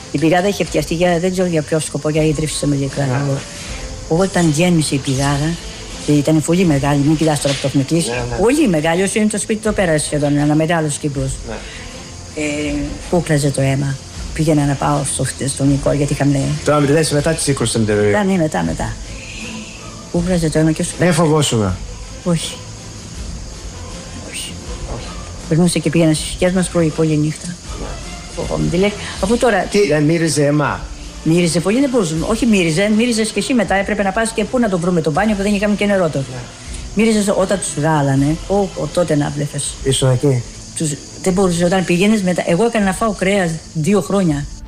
Η πηγάδα είχε φτιαχτεί δεν ξέρω για ποιο σκοπό, για ίδρυυση σε μερικά. Όταν γέννησε η πηγάδα, ήταν πολύ μεγάλη, μην κοιτάς τώρα που το έχουμε κλείσει. Πολύ μεγάλη, όσο είναι το σπίτι το πέρασε σχεδόν, ένα μεγάλο κύκλος. Κούκλαζε το αίμα. Πήγαινα να πάω στον Νικό, γιατί είχαμε. Τώρα μιλάς μετά τις 20 Σεπτεμβρίου. Ναι, μετά. Κούκλαζε το αίμα και σου. Δεν φοβόσουνα. Όχι. Περνούσε και πήγαινα στις σκιές μας πρωί, πολύ νύχτα. Δηλαδή, αφού τώρα. Τι, δεν μύριζε αίμα? Μύριζε πολύ, δεν μπορούσε. Όχι, μύριζε και εσύ μετά. Έπρεπε να πας και πού να το βρούμε το μπάνιο που δεν είχαμε και νερό τότε. Μύριζε όταν τους βγάλανε. Τότε να βλέπεις. Ήσουν εκεί. Δεν μπορούσε όταν πηγαίνεις μετά. Εγώ έκανα να φάω κρέας 2 χρόνια.